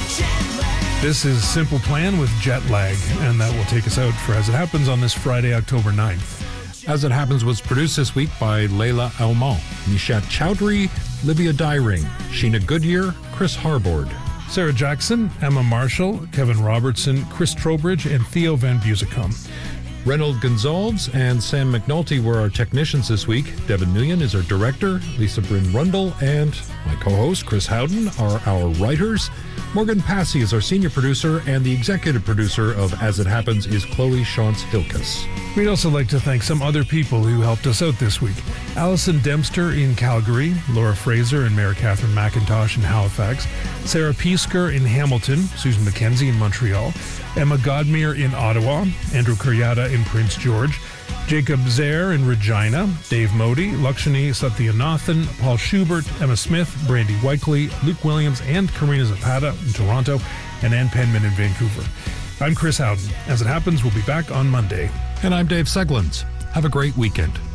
This is Simple Plan with Jet Lag, and that will take us out for As It Happens on this Friday, October 9th. As It Happens was produced this week by Layla Almond, Nishat Chowdhury, Livia Dyring, Sheena Goodyear, Chris Harbord, Sarah Jackson, Emma Marshall, Kevin Robertson, Chris Trowbridge, and Theo Van Busekam. Reynold Gonzalez and Sam McNulty were our technicians this week. Devin Nguyen is our director. Lisa Bryn Rundle and my co-host, Chris Howden, are our writers. Morgan Passy is our senior producer, and the executive producer of As It Happens is Chloe Shantz-Hilkus. We'd also like to thank some other people who helped us out this week. Allison Dempster in Calgary, Laura Fraser and Mayor Catherine McIntosh in Halifax, Sarah Piesker in Hamilton, Susan McKenzie in Montreal, Emma Godmere in Ottawa, Andrew Kuryata in Prince George, Jacob Zaire in Regina, Dave Modi, Lakshmi Satyanathan, Paul Schubert, Emma Smith, Brandy Weikley, Luke Williams, and Karina Zapata in Toronto, and Ann Penman in Vancouver. I'm Chris Howden. As It Happens, we'll be back on Monday. And I'm Dave Seglins. Have a great weekend.